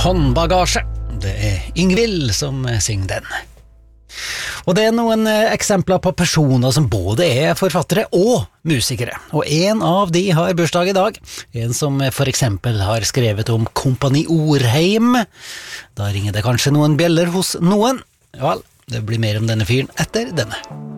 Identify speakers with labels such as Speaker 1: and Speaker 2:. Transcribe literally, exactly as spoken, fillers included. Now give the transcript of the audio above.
Speaker 1: håndbagasje. Det er Yngvild som synger den. Og det er noen eksempler på personer som både er forfattere og musikere. Og en av de har bursdag i dag. En som for eksempel har skrevet om Kompani Orheim. Da ringer det kanskje noen bjeller hos noen. Ja vel, det blir mer om denne fyren etter denne.